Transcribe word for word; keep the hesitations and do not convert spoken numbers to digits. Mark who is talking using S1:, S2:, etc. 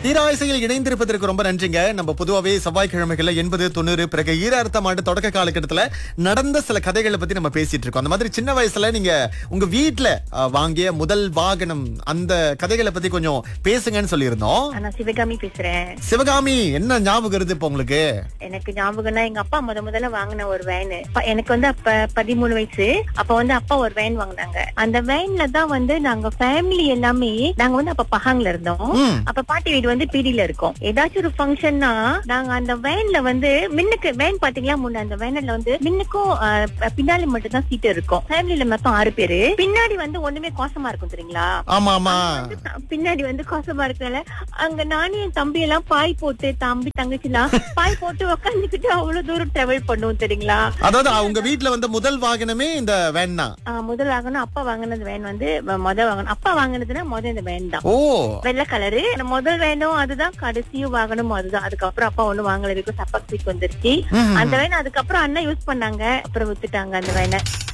S1: தீராசையில் இணைந்திருப்பதற்கு ரொம்ப நன்றிங்க. நம்ம பொதுவாவே செவ்வாய்க்கிழமைகள்ல எண்பது தொண்ணூறு பிறகு ஈராயிரத்தாம் ஆண்டு தொடக்க காலகட்டத்துல நடந்த சில கதைகளை பத்தி நம்ம பேசிட்டு இருக்கோம். அந்த மாதிரி சின்ன வயசுல நீங்க உங்க வீட்ல அஹ், வாங்கிய முதல் வாகனம் அந்த கதைகளை பத்தி கொஞ்சம் பேசுங்கன்னு சொல்லியிருந்தோம்.
S2: நான் சிவகாமி பேசுறேன்.
S1: சிவகாமி, என்ன ஞாபகம் வருது இப்ப உங்களுக்கு?
S2: எனக்கு ஞாபகம்னா எங்க அப்பா முத முதல்ல வாங்கின ஒரு வேன். எனக்கு வந்து அப்ப பதிமூணு வயசு. அப்ப வந்து அப்பா ஒரு வேன் வாங்கினாங்க. அந்த வேன்ல தான் வந்து நாங்க ஃபேமிலி எல்லாமே நாங்க வந்து அப்ப பஹாங்ல இருந்தோம்.
S1: ம்.
S2: அப்ப பாட்டி வீடு வந்து பீடியில இருக்கும். ஏதாச்சும் ஒரு ஃபங்க்ஷன்னா நாங்க அந்த வேன்ல வந்து மின்னுக்கு வேன் பாத்தீங்களா, முன்ன அந்த வேன்ல வந்து மின்னுக்கும் அஹ், பின்னாடி மட்டும் தான் சீட் இருக்கும். ஃபேமிலில மொத்தம் ஆறு பேரு. பின்னாடி வந்து ஒண்ணுமே கோசமா இருக்கும் தெரியுங்களா?
S1: ஆமா ஆமா.
S2: பின்னாடி வந்து கோசமா இருக்கனால அங்க நானே என் தம்பி எல்லாம் பாய் போட்டு, தம்பி தங்கச்சி எல்லாம் பாய் போட்டு உக்காந்துக்கிட்டு அவ்வளவு தூரம் டிராவல் பண்ணுவோம் தெரியுங்களா?
S1: அதாவது உங்க வீட்ல வந்து முதல் வாகனமே இந்த வேன் தான்.
S2: ஆஹ் முதல் வாங்கணும் அப்பா வாங்கினது வேன் வந்து முத வாங்கணும். அப்பா வாங்கினதுன்னா முத இந்த வேன் தான்.
S1: ஓ,
S2: வெள்ளை கலரு. முதல் வேணும் அதுதான், கடைசியும் வாங்கணும் அதுதான். அதுக்கப்புறம் அப்பா ஒண்ணு வாங்கல, இருக்கு சப்பாக்சிக்கு வந்துருச்சு
S1: ம்.
S2: அந்த வேன். அதுக்கப்புறம் அண்ணா யூஸ் பண்ணாங்க, அப்புறம் வித்துட்டாங்க அந்த வேனை.